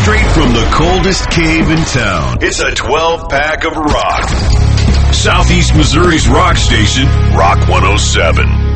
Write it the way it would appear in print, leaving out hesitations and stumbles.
Straight from the coldest cave in town, it's a 12-pack of rock. Southeast Missouri's rock station, Rock 107.